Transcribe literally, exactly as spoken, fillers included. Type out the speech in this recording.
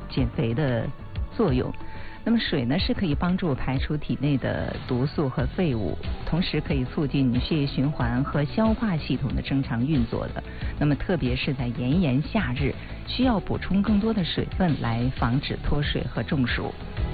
减肥的作用。那么水呢是可以帮助排出体内的毒素和废物，同时可以促进血液循环和消化系统的正常运作的。那么特别是在炎炎夏日，需要补充更多的水分来防止脱水和中暑。